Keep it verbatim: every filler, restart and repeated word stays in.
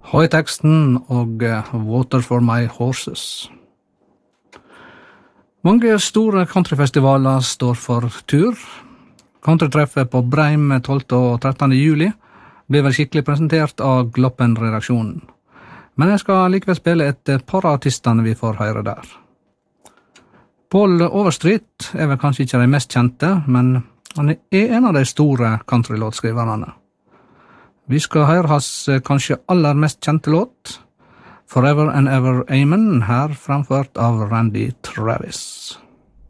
Høyteksten og Water for my horses. Mange store countryfestivaler står for tur. Countrytreffet på Breim tolvte og trettende juli blir vel skikkelig presentert av Gloppen-redaksjonen. Men jeg skal likevel spille et par av artistene vi får høre der. Paul Overstreet er vel kanskje ikke de mest kjente, men han er en av de store countrylåtskriverne. Vi skal høre hans kanskje aller mest kjente låt, Forever and Ever Amen, her framført av Randy Travis.